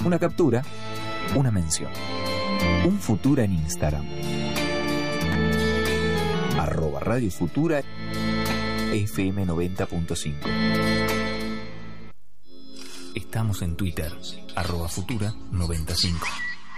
Una captura, una mención. Un Futura en Instagram. @Radio Futura FM 90.5. Estamos en Twitter, @Futura 95.